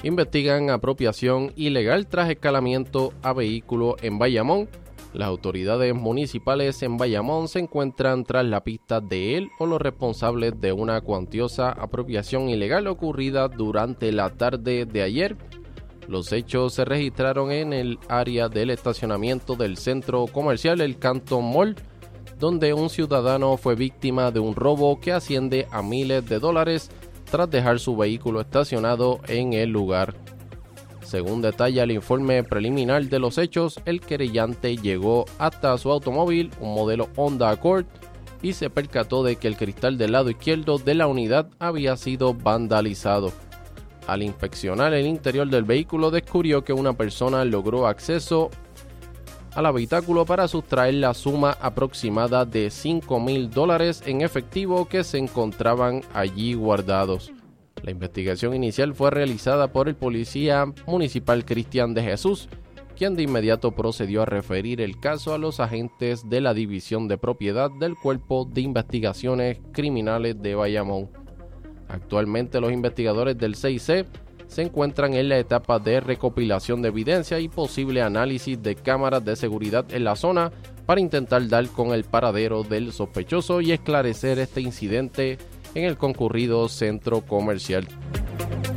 Investigan apropiación ilegal tras escalamiento a vehículo en Bayamón. Las autoridades municipales en Bayamón se encuentran tras la pista de él o los responsables de una cuantiosa apropiación ilegal ocurrida durante la tarde de ayer. Los hechos se registraron en el área del estacionamiento del centro comercial El Canton Mall, donde un ciudadano fue víctima de un robo que asciende a miles de dólares tras dejar su vehículo estacionado en el lugar. Según detalla el informe preliminar de los hechos, el querellante llegó hasta su automóvil, un modelo Honda Accord, y se percató de que el cristal del lado izquierdo de la unidad había sido vandalizado. Al inspeccionar el interior del vehículo, descubrió que una persona logró acceso al habitáculo para sustraer la suma aproximada de $5,000 en efectivo que se encontraban allí guardados. La investigación inicial fue realizada por el policía municipal Cristian de Jesús, quien de inmediato procedió a referir el caso a los agentes de la División de Propiedad del Cuerpo de Investigaciones Criminales de Bayamón. Actualmente los investigadores del CIC se encuentran en la etapa de recopilación de evidencia y posible análisis de cámaras de seguridad en la zona para intentar dar con el paradero del sospechoso y esclarecer este incidente en el concurrido centro comercial.